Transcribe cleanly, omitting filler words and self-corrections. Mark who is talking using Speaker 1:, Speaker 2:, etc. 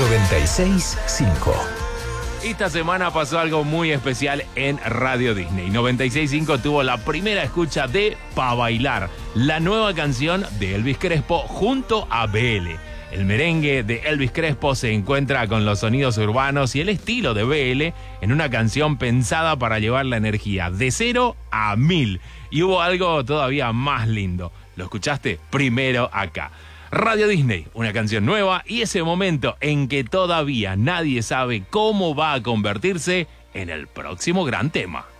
Speaker 1: 96.5.
Speaker 2: Esta semana pasó algo muy especial en Radio Disney. 96.5 tuvo la primera escucha de Pa' Bailar, la nueva canción de Elvis Crespo junto a BL. El merengue de Elvis Crespo se encuentra con los sonidos urbanos y el estilo de BL en una canción pensada para llevar la energía de 0 a 1000. Y hubo algo todavía más lindo. Lo escuchaste primero acá. Radio Disney, una canción nueva y ese momento en que todavía nadie sabe cómo va a convertirse en el próximo gran tema.